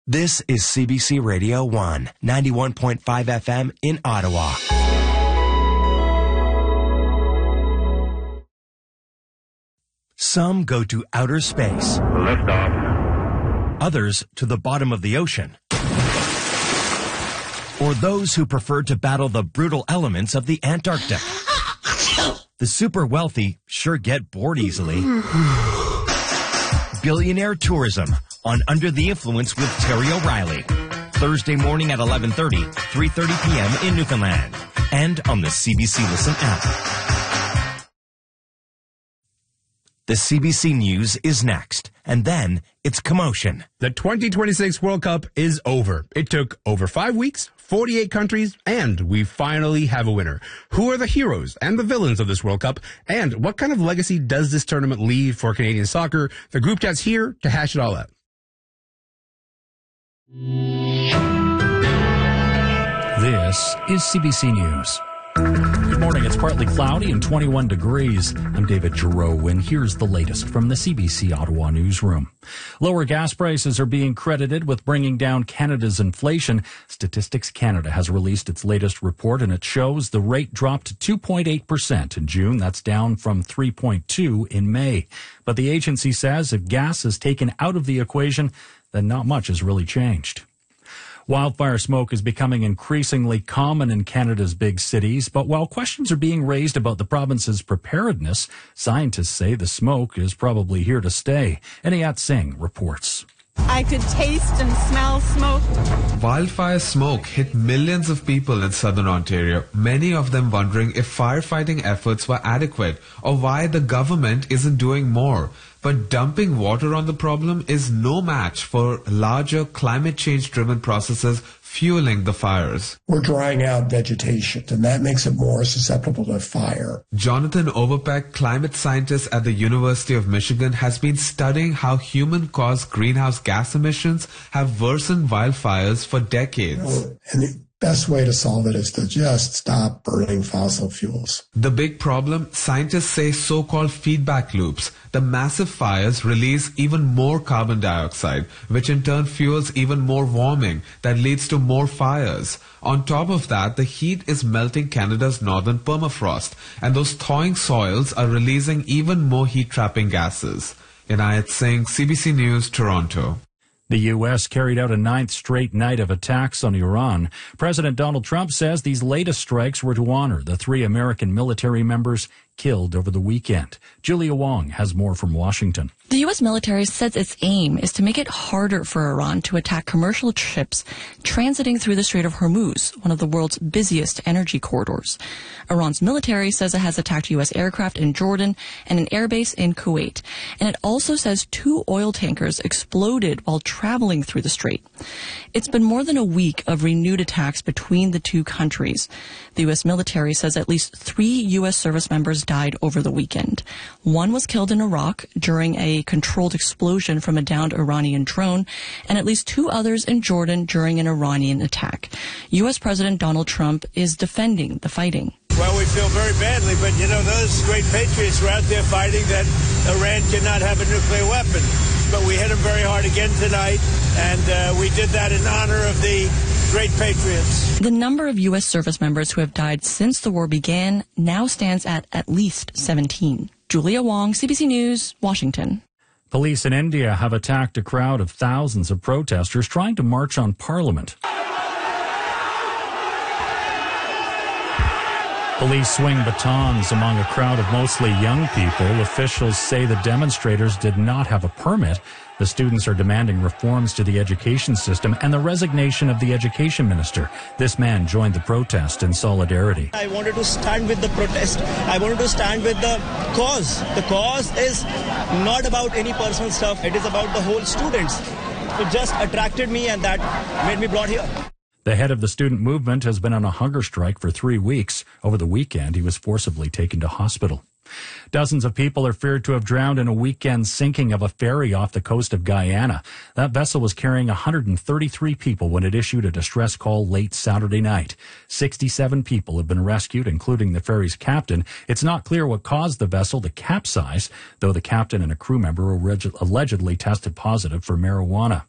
This is CBC Radio 1, 91.5 FM in Ottawa. Some go to outer space. Liftoff. Others to the bottom of the ocean. Or those who prefer to battle the brutal elements of the Antarctic. The super wealthy sure get bored easily. Billionaire tourism on Under the Influence with Terry O'Reilly. Thursday morning at 11:30, 3:30 p.m. in Newfoundland. And on the CBC Listen app. The CBC News is next. And then it's commotion. The 2026 World Cup is over. It took over 5 weeks, 48 countries, and we finally have a winner. Who are the heroes and the villains of this World Cup? And what kind of legacy does this tournament leave for Canadian soccer? The group chat's here to hash it all out. This is CBC News. Good morning. It's partly cloudy and 21 degrees. I'm David Giroux, and here's the latest from the CBC Ottawa newsroom. Lower gas prices are being credited with bringing down Canada's inflation. Statistics Canada has released its latest report, and it shows the rate dropped to 2.8% in June. That's down from 3.2% in May. But the agency says if gas is taken out of the equation, then not much has really changed. Wildfire smoke is becoming increasingly common in Canada's big cities, but while questions are being raised about the province's preparedness, scientists say the smoke is probably here to stay. Anayat Singh reports. I could taste and smell smoke. Wildfire smoke hit millions of people in southern Ontario, many of them wondering if firefighting efforts were adequate or why the government isn't doing more. But dumping water on the problem is no match for larger climate change-driven processes fueling the fires. We're drying out vegetation, and that makes it more susceptible to fire. Jonathan Overpeck, climate scientist at the University of Michigan, has been studying how human-caused greenhouse gas emissions have worsened wildfires for decades. And the best way to solve it is to just stop burning fossil fuels. The big problem, scientists say so-called feedback loops. The massive fires release even more carbon dioxide, which in turn fuels even more warming that leads to more fires. On top of that, the heat is melting Canada's northern permafrost, and those thawing soils are releasing even more heat-trapping gases. Inayat Singh, CBC News, Toronto. The U.S. carried out a 9th straight night of attacks on Iran. President Donald Trump says these latest strikes were to honor the 3 American military members killed over the weekend. Julia Wong has more from Washington. The U.S. military says its aim is to make it harder for Iran to attack commercial ships transiting through the Strait of Hormuz, one of the world's busiest energy corridors. Iran's military says it has attacked U.S. aircraft in Jordan and an airbase in Kuwait. And it also says 2 oil tankers exploded while traveling through the strait. It's been more than a week of renewed attacks between the 2 countries. The U.S. military says at least 3 U.S. service members died over the weekend. 1 was killed in Iraq during a controlled explosion from a downed Iranian drone, and at least 2 others in Jordan during an Iranian attack. U.S. President Donald Trump is defending the fighting. Well, we feel very badly, but, those great patriots were out there fighting that Iran cannot have a nuclear weapon. But we hit them very hard again tonight, and we did that in honor of the great patriots. The number of U.S. service members who have died since the war began now stands at least 17. Julia Wong, CBC News, Washington. Police in India have attacked a crowd of thousands of protesters trying to march on Parliament. Police swing batons among a crowd of mostly young people. Officials say the demonstrators did not have a permit. The students are demanding reforms to the education system and the resignation of the education minister. This man joined the protest in solidarity. I wanted to stand with the protest. I wanted to stand with the cause. The cause is not about any personal stuff. It is about the whole students. It just attracted me, and that made me brought here. The head of the student movement has been on a hunger strike for 3 weeks. Over the weekend, he was forcibly taken to hospital. Dozens of people are feared to have drowned in a weekend sinking of a ferry off the coast of Guyana. That vessel was carrying 133 people when it issued a distress call late Saturday night. 67 people have been rescued, including the ferry's captain. It's not clear what caused the vessel to capsize, though the captain and a crew member allegedly tested positive for marijuana.